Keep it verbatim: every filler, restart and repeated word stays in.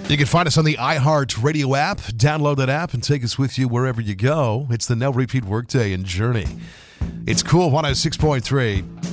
You can find us on the iHeart Radio app. Download that app and take us with you wherever you go. It's the Now Repeat Workday and Journey. It's cool, one oh six point three.